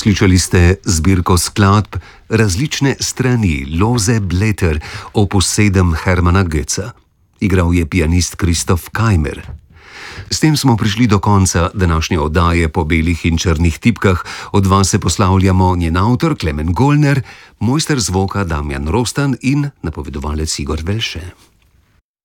Slišali ste zbirko skladb Različne strani Lose Blätter, opus 7 Hermanna Goetza. Igral je pianist Christoph Keimer. S tem smo prišli do konca današnje oddaje po belih in črnih tipkah. Od vas se poslavljamo njen avtor Klemen Golner, mojster zvoka Damjan Rostan in napovedovalec Igor Velše.